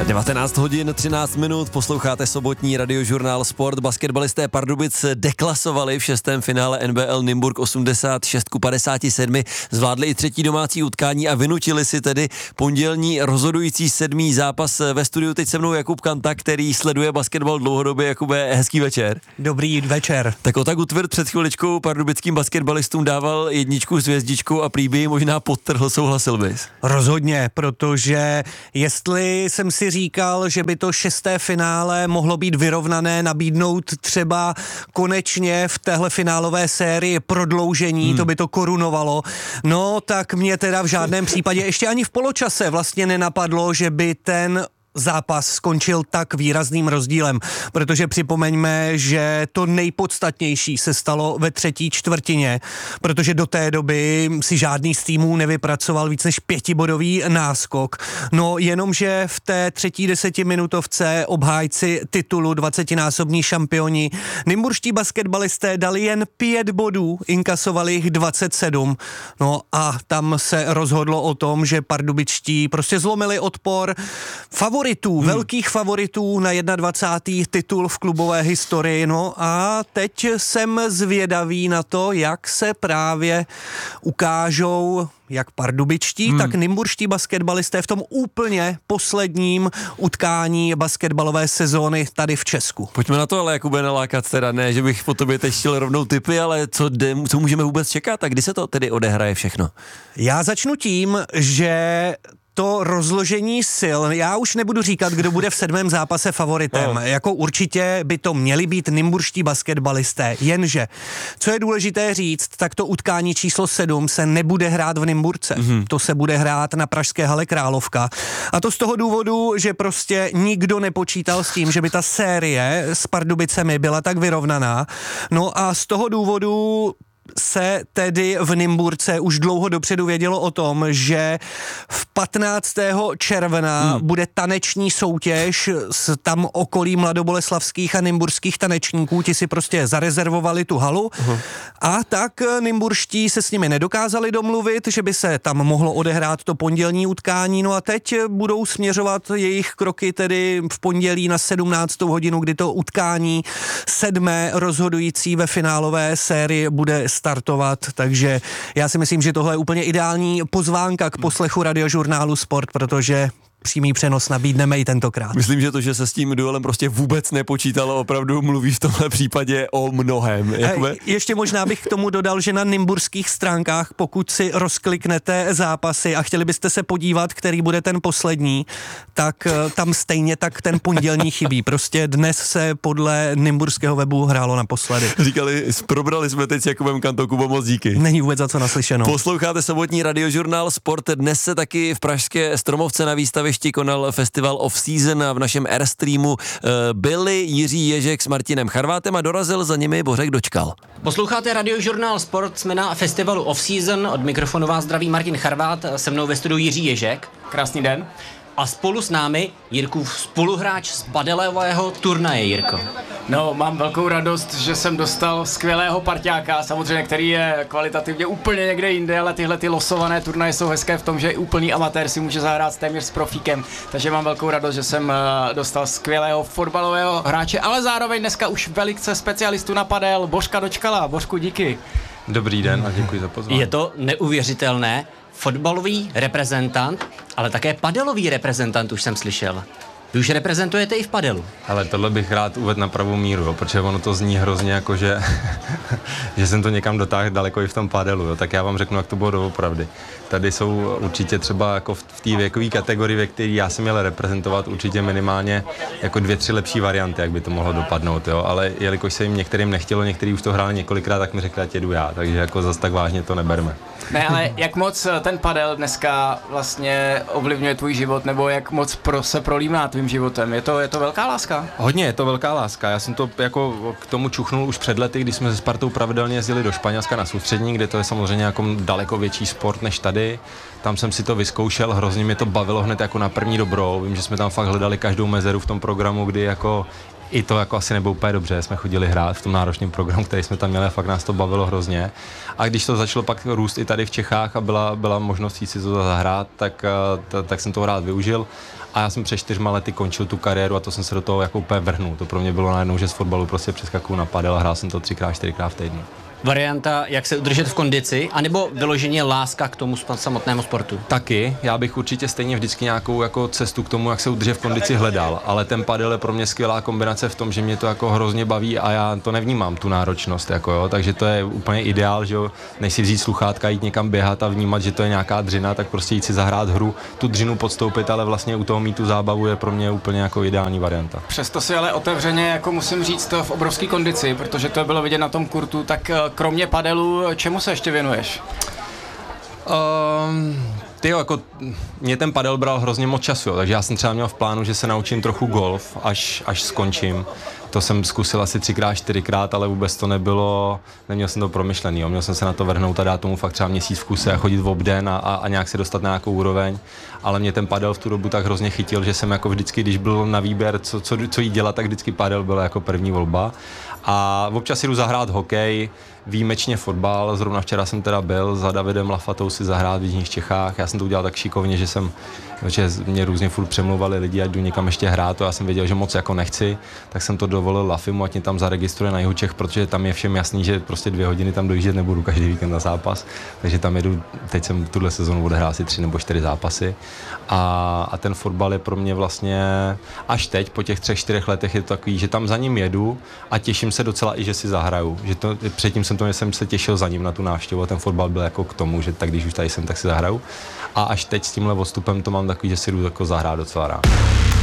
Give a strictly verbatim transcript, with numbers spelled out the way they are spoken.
devatenáct hodin třináct minut, posloucháte sobotní radiožurnál Sport. Basketbalisté Pardubic deklasovali v šestém finále N B L Nymburk osmdesát šest ku padesáti sedmi, zvládli i třetí domácí utkání a vynutili si tedy pondělní rozhodující sedmý zápas. Ve studiu teď se mnou Jakub Kanta, který sleduje basketbal dlouhodobě. Jakube, hezký večer. Dobrý večer. Tak o tak utvrd před chviličkou pardubickým basketbalistům dával jedničku s hvězdičkou a prý by možná podtrhl, souhlasil bys? Rozhodně, protože jestli jsem si říkal, že by to šesté finále mohlo být vyrovnané, nabídnout třeba konečně v téhle finálové sérii prodloužení, hmm. to by to korunovalo, no tak mě teda v žádném případě ještě ani v poločase vlastně nenapadlo, že by ten zápas skončil tak výrazným rozdílem, protože připomeňme, že to nejpodstatnější se stalo ve třetí čtvrtině, protože do té doby si žádný z týmů nevypracoval víc než pětibodový náskok. No jenomže v té třetí desetiminutovce obhájci titulu, dvacetinásobní šampioni, nymburští basketbalisté dali jen pět bodů, inkasovali jich dvacet sedm. No a tam se rozhodlo o tom, že pardubičtí prostě zlomili odpor. Favoritů, hmm. velkých favoritů na dvacátý první titul v klubové historii. No a teď jsem zvědavý na to, jak se právě ukážou jak pardubičtí, hmm. tak nymburští basketbalisté v tom úplně posledním utkání basketbalové sezóny tady v Česku. Pojďme na to, ale Jakube, nalákat teda, ne, že bych po tobě teď chtěl rovnou tipy, ale co, de, co můžeme vůbec čekat a kdy se to tedy odehraje všechno? Já začnu tím, že to rozložení sil, já už nebudu říkat, kdo bude v sedmém zápase favoritem, no. Jako určitě by to měli být nymburští basketbalisté, jenže, co je důležité říct, tak to utkání číslo sedm se nebude hrát v Nymburce, mm-hmm. to se bude hrát na pražské hale Královka a to z toho důvodu, že prostě nikdo nepočítal s tím, že by ta série s Pardubicemi byla tak vyrovnaná, no a z toho důvodu se tedy v Nymburce už dlouho dopředu vědělo o tom, že v patnáctého června hmm. bude taneční soutěž s tam okolí mladoboleslavských a nymburských tanečníků, ti si prostě zarezervovali tu halu uh-huh. a tak nymburští se s nimi nedokázali domluvit, že by se tam mohlo odehrát to pondělní utkání, no a teď budou směřovat jejich kroky tedy v pondělí na sedmnáctou hodinu, kdy to utkání sedmé rozhodující ve finálové sérii bude startovat, takže já si myslím, že tohle je úplně ideální pozvánka k poslechu radiožurnálu Sport, protože přímý přenos nabídneme i tentokrát. Myslím, že to, že se s tím duelem prostě vůbec nepočítalo, opravdu mluví v tomhle případě o mnohem. Jakube? Ještě možná bych k tomu dodal, že na nymburských stránkách, pokud si rozkliknete zápasy a chtěli byste se podívat, který bude ten poslední, tak tam stejně tak ten pondělní chybí. Prostě dnes se podle nymburského webu hrálo naposledy. Říkali, probrali jsme teď s Jakubem Kantou, Kubo, moc díky. Není vůbec za co naslyšeno. Posloucháte sobotní radiožurnál Sport. Dnes se taky v pražské Stromovce na výstavě konal festival Off Season a v našem Airstreamu uh, byli Jiří Ježek s Martinem Charvátem a dorazil za nimi Bořek Dočkal. Posloucháte radiožurnál Sport, jsme na festivalu Off Season, od mikrofonu vás zdraví Martin Charvát, se mnou ve studiu Jiří Ježek. Krásný den. A spolu s námi Jirkův spoluhráč z padelového turnaje, Jirko. No, mám velkou radost, že jsem dostal skvělého parťáka, samozřejmě, který je kvalitativně úplně někde jinde, ale tyhle ty losované turnaje jsou hezké v tom, že i úplný amatér si může zahrát téměř s profíkem, takže mám velkou radost, že jsem uh, dostal skvělého fotbalového hráče, ale zároveň dneska už velice specialistu na padel, Božka Dočkala. Božku, díky. Dobrý den a děkuji za pozvání. Je to neuvěřitelné. Fotbalový reprezentant, ale také padelový reprezentant, už jsem slyšel. Vy už reprezentujete i v padelu. Ale tohle bych rád uvedl na pravou míru, jo, protože ono to zní hrozně jako, že, že jsem to někam dotáhl daleko i v tom padelu, jo, tak já vám řeknu, jak to bylo doopravdy. Tady jsou určitě třeba jako v té věkové kategorii, ve které já jsem měl reprezentovat, určitě minimálně jako dvě, tři lepší varianty, jak by to mohlo dopadnout, jo, ale jelikož se jim některým nechtělo, některý už to hráli několikrát, tak mi řekli, ať jedu já, takže jako zas tak vážně to neberme. Ne, ale jak moc ten padel dneska vlastně ovlivňuje tvůj život, nebo jak moc pro se prolímá tvým životem? Je to, je to velká láska? Hodně, je to velká láska. Já jsem to jako k tomu čuchnul už před lety, když jsme se Spartou pravidelně jezdili do Španělska na soustřední, kde to je samozřejmě jako daleko větší sport než tady. Tam jsem si to vyzkoušel, hrozně mě to bavilo hned jako na první dobrou. Vím, že jsme tam fakt hledali každou mezeru v tom programu, kdy jako i to jako asi nebylo úplně dobře, jsme chodili hrát v tom náročném programu, který jsme tam měli a fakt nás to bavilo hrozně. A když to začalo pak růst i tady v Čechách a byla, byla možnost jít si to zahrát, tak, t, tak jsem to rád využil. A já jsem před čtyřma lety končil tu kariéru a to jsem se do toho jako úplně vrhnul. To pro mě bylo najednou, že z fotbalu prostě přeskakuju na padel a hrál jsem to třikrát, čtyřikrát v týdnu. Varianta, jak se udržet v kondici, anebo vyloženě láska k tomu samotnému sportu? Taky, já bych určitě stejně vždycky nějakou jako cestu k tomu, jak se udržet v kondici hledal, ale ten padel je pro mě skvělá kombinace v tom, že mě to jako hrozně baví a já to nevnímám, tu náročnost, jako jo, takže to je úplně ideál, že jo, než si vzít sluchátka, jít někam běhat a vnímat, že to je nějaká dřina, tak prostě jít si zahrát hru, tu dřinu podstoupit, ale vlastně u toho mít tu zábavu je pro mě úplně jako ideální varianta. Přesto si ale otevřeně, jako musím říct, v obrovské kondici, protože to bylo vidět na tom kurtu, tak kromě padelu, čemu se ještě věnuješ? Um, tyjo, jako mě ten padel bral hrozně moc času, jo, takže já jsem třeba měl v plánu, že se naučím trochu golf, až, až skončím. To jsem zkusil asi třikrát, čtyřikrát, ale vůbec to nebylo, neměl jsem to promyšlený, jo. Měl jsem se na to vrhnout a dát tomu fakt třeba měsíc v kuse a chodit v obden a, a, a nějak se dostat na nějakou úroveň, ale mě ten padel v tu dobu tak hrozně chytil, že jsem jako vždycky, když byl na výběr, co, co, co jí dělat, tak vždycky padel byl jako první volba. A občas si jdu zahrát hokej, výjimečně fotbal, zrovna včera jsem teda byl za Davidem Lafatou si zahrát v Jižních Čechách, já jsem to udělal tak šikovně, že jsem, že mě různě furt přemlouvali lidi, ať jdu někam ještě hrát, to já jsem věděl, že moc jako nechci, tak jsem to dovolil Lafimu, ať mě tam zaregistruje na Jihu Čech, protože tam je všem jasný, že prostě dvě hodiny tam dojíždět nebudu každý víkend na zápas, takže tam jedu, teď jsem tuhle sezonu odehrál asi tři nebo čtyři zápasy a, a ten fotbal je pro mě vlastně až teď, po těch třech, čtyřech letech je to takový, že tam za ním jedu a těším se docela i, že si zahraju, že to, předtím jsem to, že jsem se těšil za ním na tu návštěvu a ten fotbal byl jako k tomu, že tak když už tady jsem, tak si zahraju a až teď s tímhle odstupem to mám takový, že si jdu jako zahrát docela rád.